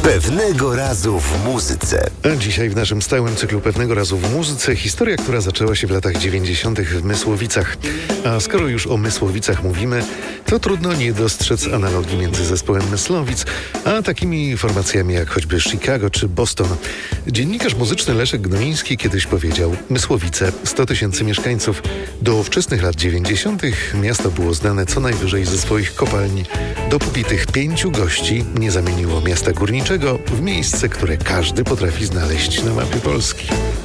Pewnego razu w muzyce. A dzisiaj w naszym stałym cyklu Pewnego razu w muzyce historia, która zaczęła się w latach 90. w Mysłowicach. A skoro już o Mysłowicach mówimy, to trudno nie dostrzec analogii między zespołem Myslowic, a takimi formacjami jak choćby Chicago czy Boston. Dziennikarz muzyczny Leszek Gnoiński kiedyś powiedział: Mysłowice, 100 000 mieszkańców. Do wczesnych lat 90. miasto było znane co najwyżej ze swoich kopalni, dopóki tych 5 gości nie zamieniło miasta górniczego w miejsce, które każdy potrafi znaleźć na mapie Polski.